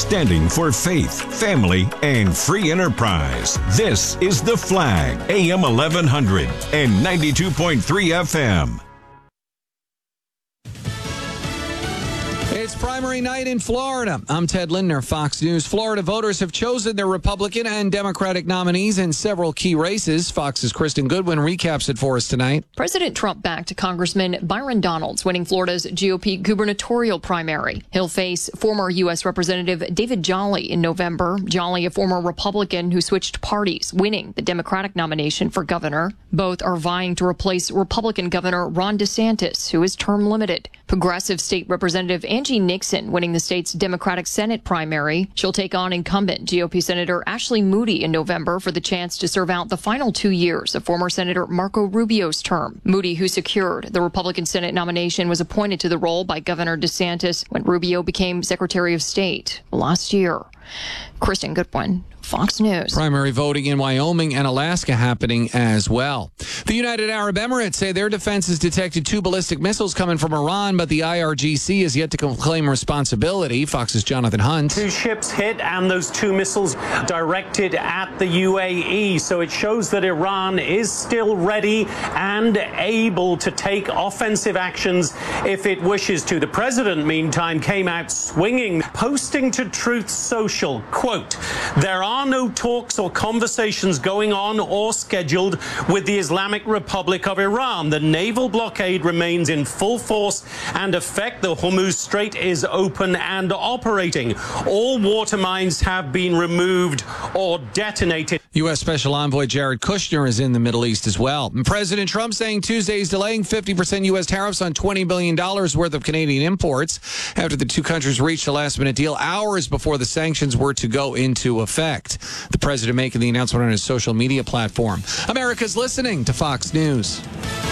standing for faith, family, and free enterprise. This is The Flag, AM 1100 and 92.3 FM. It's primary night in Florida. I'm Ted Lindner, Fox News. Florida voters have chosen their Republican and Democratic nominees in several key races. Fox's Kristen Goodwin recaps it for us tonight. President Trump backed Congressman Byron Donalds, winning Florida's GOP gubernatorial primary. He'll face former U.S. Representative David Jolly in November. Jolly, a former Republican who switched parties, winning the Democratic nomination for governor. Both are vying to replace Republican Governor Ron DeSantis, who is term limited. Progressive State Representative Angie Nixon winning the state's Democratic Senate primary. She'll take on incumbent GOP Senator Ashley Moody in November for the chance to serve out the final 2 years of former Senator Marco Rubio's term. Moody, who secured the Republican Senate nomination, was appointed to the role by Governor DeSantis when Rubio became Secretary of State last year. Kristen Goodwin, Fox News. Primary voting in Wyoming and Alaska happening as well. The United Arab Emirates say their defense has detected 2 ballistic missiles coming from Iran, but the IRGC is yet to claim responsibility. Fox's Jonathan Hunt. 2 ships hit and those 2 missiles directed at the UAE. So it shows that Iran is still ready and able to take offensive actions if it wishes to. The president, meantime, came out swinging, posting to Truth Social, quote, "There are no talks or conversations going on or scheduled with the Islamic Republic of Iran. The naval blockade remains in full force and effect. The Hormuz Strait is open and operating. All water mines have been removed or detonated." U.S. Special Envoy Jared Kushner is in the Middle East as well. And President Trump saying Tuesday is delaying 50% U.S. tariffs on $20 billion worth of Canadian imports after the 2 countries reached a last-minute deal hours before the sanctions were to go into effect. The president making the announcement on his social media platform. America's listening to Fox News.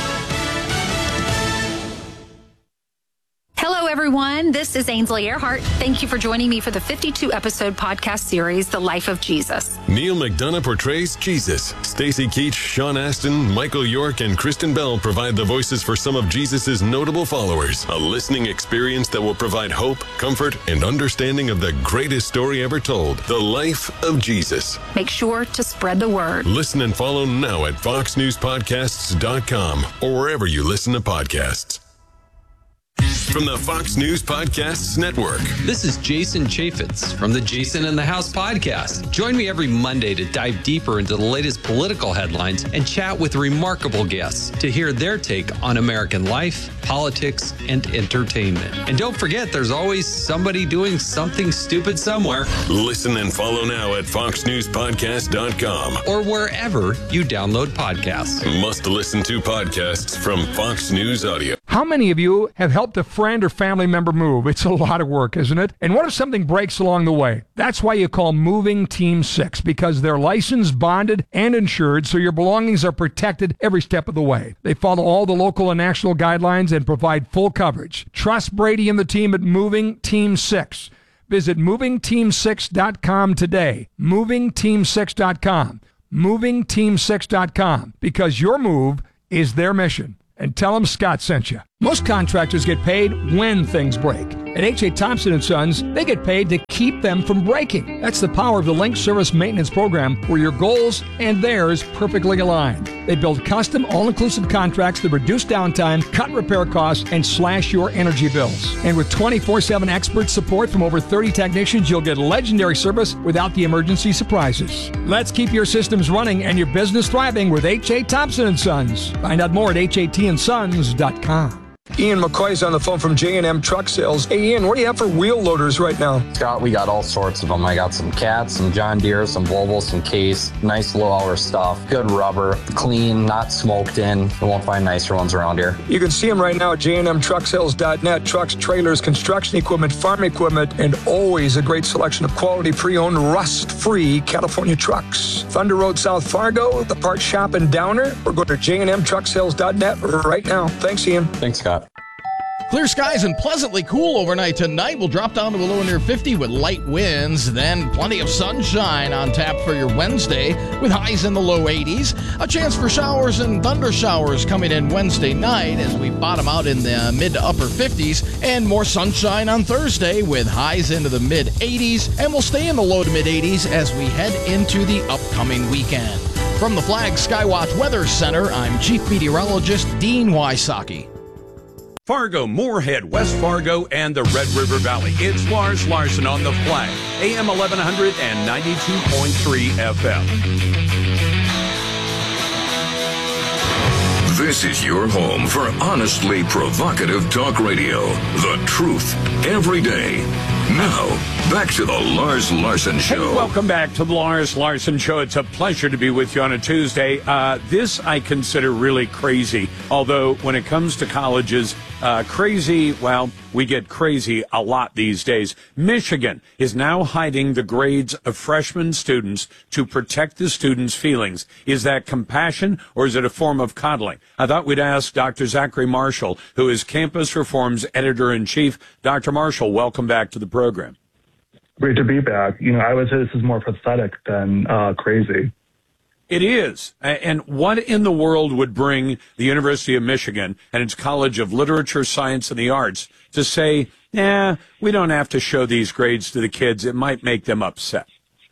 Hello, everyone. This is Ainsley Earhart. Thank you for joining me for the 52-episode podcast series, The Life of Jesus. Neil McDonough portrays Jesus. Stacey Keach, Sean Astin, Michael York, and Kristen Bell provide the voices for some of Jesus' notable followers. A listening experience that will provide hope, comfort, and understanding of the greatest story ever told, The Life of Jesus. Make sure to spread the word. Listen and follow now at foxnewspodcasts.com or wherever you listen to podcasts. From the Fox News Podcasts Network. This is Jason Chaffetz from the Jason in the House podcast. Join me every Monday to dive deeper into the latest political headlines and chat with remarkable guests to hear their take on American life, politics, and entertainment. And don't forget, there's always somebody doing something stupid somewhere. Listen and follow now at foxnewspodcast.com or wherever you download podcasts. Must listen to podcasts from Fox News Audio. How many of you have helped a friend or family member move? It's a lot of work, isn't it? And what if something breaks along the way? That's why you call Moving Team 6, because they're licensed, bonded, and insured, so your belongings are protected every step of the way. They follow all the local and national guidelines and provide full coverage. Trust Brady and the team at Moving Team 6. Visit movingteam6.com today. Movingteam6.com. Movingteam6.com, because your move is their mission. And tell them Scott sent you. Most contractors get paid when things break. At H.A. Thompson & Sons, they get paid to keep them from breaking. That's the power of the Link Service Maintenance Program, where your goals and theirs perfectly align. They build custom, all-inclusive contracts that reduce downtime, cut repair costs, and slash your energy bills. And with 24/7 expert support from over 30 technicians, you'll get legendary service without the emergency surprises. Let's keep your systems running and your business thriving with H.A. Thompson & Sons. Find out more at hatandsons.com. Ian McCoy's on the phone from J&M Truck Sales. Hey, Ian, what do you have for wheel loaders right now? Scott, we got all sorts of them. I got some Cats, some John Deere, some Volvo, some Case. Nice low-hour stuff. Good rubber. Clean, not smoked in. You won't find nicer ones around here. You can see them right now at jnmtrucksales.net. Trucks, trailers, construction equipment, farm equipment, and always a great selection of quality, pre-owned, rust-free California trucks. Thunder Road, South Fargo, the parts shop in Downer, or go to jnmtrucksales.net right now. Thanks, Ian. Thanks, Scott. Clear skies and pleasantly cool overnight tonight. We'll drop down to a low near 50 with light winds. Then plenty of sunshine on tap for your Wednesday with highs in the low 80s. A chance for showers and thunder showers coming in Wednesday night as we bottom out in the mid to upper 50s. And more sunshine on Thursday with highs into the mid 80s. And we'll stay in the low to mid 80s as we head into the upcoming weekend. From the Flag Skywatch Weather Center, I'm Chief Meteorologist Dean Wysocki. Fargo, Moorhead, West Fargo, and the Red River Valley. It's Lars Larson on the Flag, AM 1100 and 92.3 FM. This is your home for honestly provocative talk radio. The truth every day. Now, back to the Lars Larson Show. Hey, welcome back to the Lars Larson Show. It's a pleasure to be with you on a Tuesday. This I consider really crazy, although when it comes to colleges, crazy, well, we get crazy a lot these days. Michigan is now hiding the grades of freshman students to protect the students' feelings. Is that compassion or is it a form of coddling? I thought we'd ask Dr. Zachary Marshall, who is Campus Reform's editor-in-chief. Dr. Marshall, welcome back to the program. Great to be back. I would say this is more pathetic than crazy. It is. And what in the world would bring the University of Michigan and its College of Literature, Science, and the Arts to say, we don't have to show these grades to the kids. It might make them upset.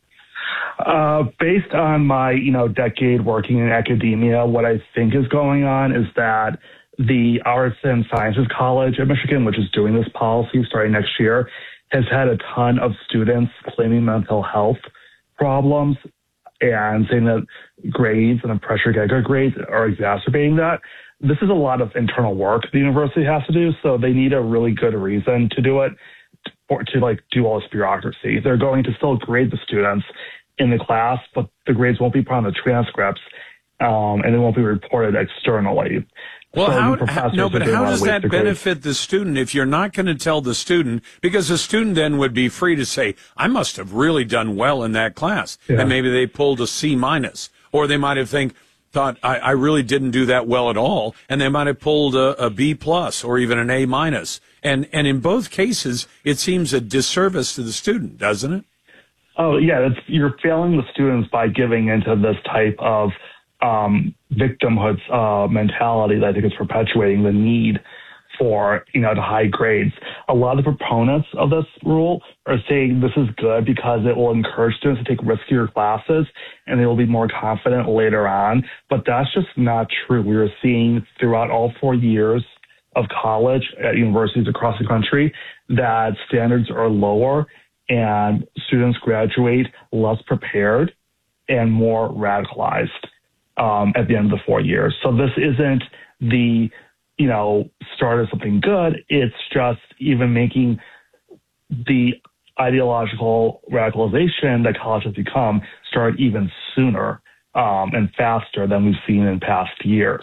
Based on my, decade working in academia, what I think is going on is that the Arts and Sciences College of Michigan, which is doing this policy starting next year, has had a ton of students claiming mental health problems and saying that grades and the pressure to get good grades are exacerbating that. This is a lot of internal work the university has to do, so they need a really good reason to do it, or to do all this bureaucracy. They're going to still grade the students in the class, but the grades won't be put on the transcripts, and they won't be reported externally. Well, how does that benefit the student if you're not going to tell the student? Because the student then would be free to say, I must have really done well in that class. Yeah. And maybe they pulled a C-, or they might have thought, I really didn't do that well at all. And they might have pulled a B+ or even an A-. And in both cases, it seems a disservice to the student, doesn't it? Oh, yeah. You're failing the students by giving into this type of victimhood mentality that I think is perpetuating the need for, to high grades. A lot of the proponents of this rule are saying this is good because it will encourage students to take riskier classes and they will be more confident later on. But that's just not true. We are seeing throughout all 4 years of college at universities across the country that standards are lower and students graduate less prepared and more radicalized at the end of the 4 years. So this isn't the, start of something good. It's just even making the ideological radicalization that college has become start even sooner and faster than we've seen in past years.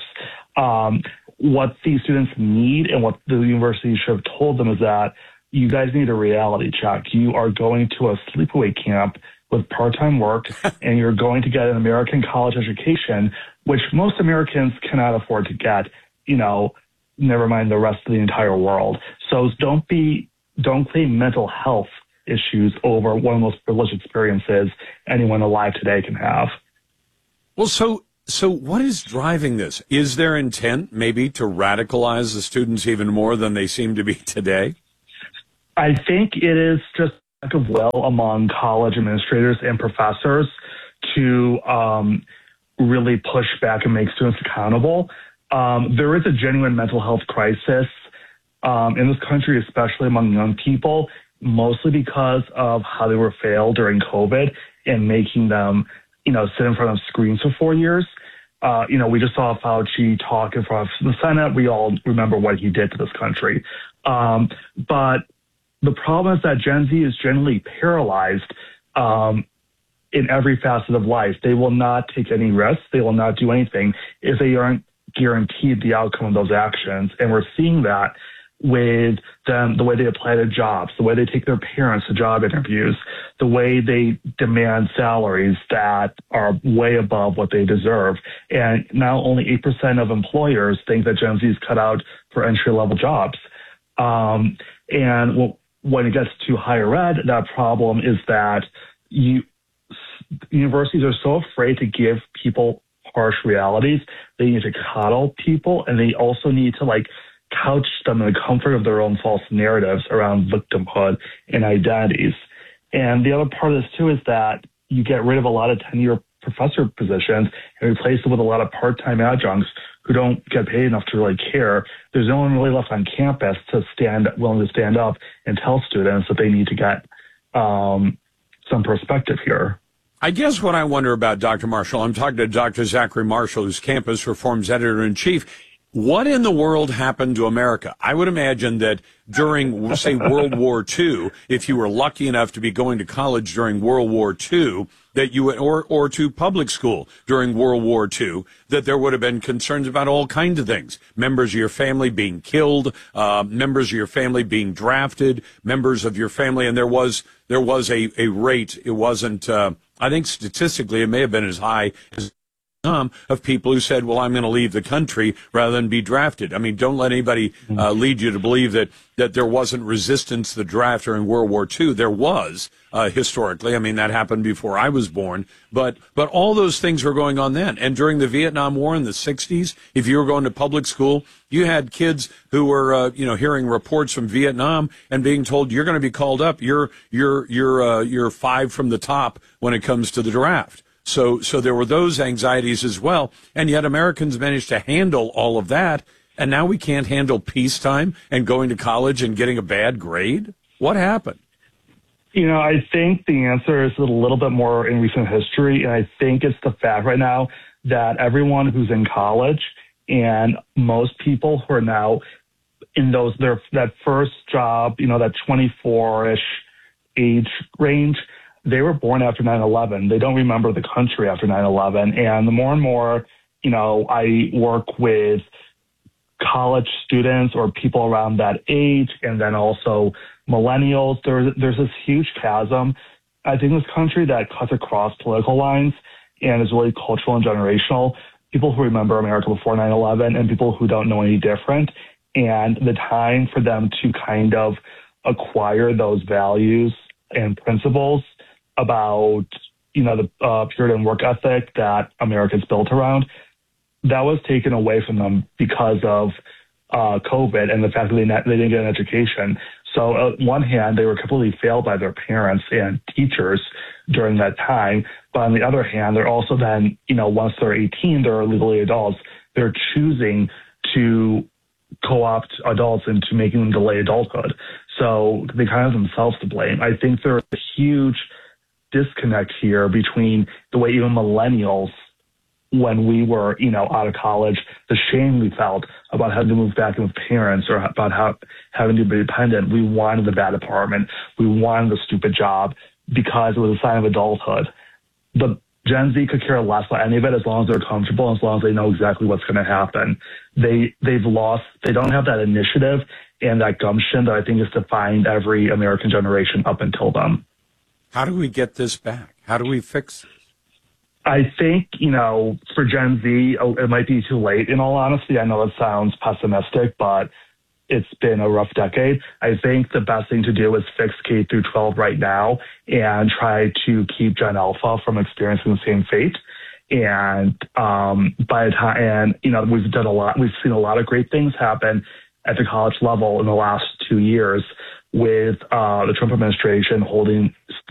What these students need and what the university should have told them is that you guys need a reality check. You are going to a sleepaway camp with part-time work, and you're going to get an American college education, which most Americans cannot afford to get, never mind the rest of the entire world. So don't claim mental health issues over one of the most privileged experiences anyone alive today can have. Well, so what is driving this? Is there intent maybe to radicalize the students even more than they seem to be today? I think it is just lack of will among college administrators and professors to really push back and make students accountable. There is a genuine mental health crisis in this country, especially among young people, mostly because of how they were failed during COVID and making them, sit in front of screens for 4 years. We just saw Fauci talk in front of the Senate. We all remember what he did to this country. But the problem is that Gen Z is generally paralyzed in every facet of life. They will not take any risks. They will not do anything if they aren't guaranteed the outcome of those actions. And we're seeing that with them, the way they apply to jobs, the way they take their parents to job interviews, the way they demand salaries that are way above what they deserve. And now only 8% of employers think that Gen Z is cut out for entry-level jobs. And when it gets to higher ed, that problem is that universities are so afraid to give people harsh realities. They need to coddle people, and they also need to couch them in the comfort of their own false narratives around victimhood and identities. And the other part of this too is that you get rid of a lot of tenure professor positions and replace them with a lot of part-time adjuncts who don't get paid enough to really care. There's no one really left on campus willing to stand up and tell students that they need to get some perspective here. I guess what I wonder about, Dr. Marshall, I'm talking to Dr. Zachary Marshall, who's Campus Reform's editor-in-chief. What in the world happened to America? I would imagine that during, say, World War II, if you were lucky enough to be going to college during World War II, that you would, or to public school during World War II, that there would have been concerns about all kinds of things. Members of your family being killed, members of your family being drafted, members of your family, and there was a rate. It wasn't, I think statistically it may have been as high as of people who said, well, I'm going to leave the country rather than be drafted. I mean, don't let anybody lead you to believe that there wasn't resistance to the draft during World War II. There was, historically. I mean, that happened before I was born. But all those things were going on then. And during the Vietnam War in the 60s, if you were going to public school, you had kids who were, hearing reports from Vietnam and being told, you're going to be called up. You're 5 from the top when it comes to the draft. So there were those anxieties as well, and yet Americans managed to handle all of that, and now we can't handle peacetime and going to college and getting a bad grade? What happened? I think the answer is a little bit more in recent history, and I think it's the fact right now that everyone who's in college and most people who are now in that first job, that 24-ish age range, they were born after 9/11. They don't remember the country after 9/11. And the more and more, I work with college students or people around that age, and then also millennials, there's this huge chasm, I think, in this country that cuts across political lines and is really cultural and generational. People who remember America before 9/11 and people who don't know any different. And the time for them to kind of acquire those values and principles about, the Puritan work ethic that America's built around, that was taken away from them because of COVID and the fact that they didn't get an education. So on one hand, they were completely failed by their parents and teachers during that time. But on the other hand, they're also then, once they're 18, they're legally adults. They're choosing to co-opt adults into making them delay adulthood. So they kind of have themselves to blame. I think there's a huge disconnect here between the way even millennials, when we were, out of college, the shame we felt about having to move back in with parents or about having to be dependent. We wanted the bad apartment. We wanted the stupid job because it was a sign of adulthood. The Gen Z could care less about any of it as long as they're comfortable, as long as they know exactly what's going to happen. They don't have that initiative and that gumption that I think has defined every American generation up until then. How do we get this back? How do we fix this? I think, for Gen Z, it might be too late, in all honesty. I know it sounds pessimistic, but it's been a rough decade. I think the best thing to do is fix K through 12 right now and try to keep Gen Alpha from experiencing the same fate. And by the time, we've done a lot. We've seen a lot of great things happen at the college level in the last 2 years with the Trump administration holding